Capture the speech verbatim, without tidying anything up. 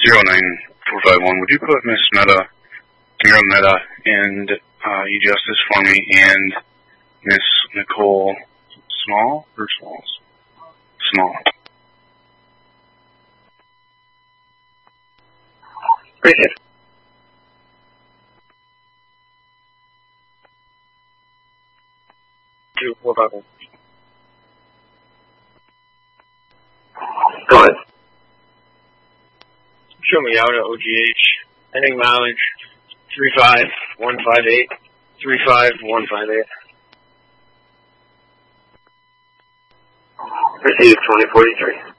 zero nine four five one, would you put Miss Meta, Mira Meta, and uh, E-Justice for me, and Miss Nicole Small or Smalls? Small. Appreciate it. Two, four, five, one. Go ahead. Show me out at O G H. Heading mileage three five one five eight. three five one five eight. Received twenty forty-three.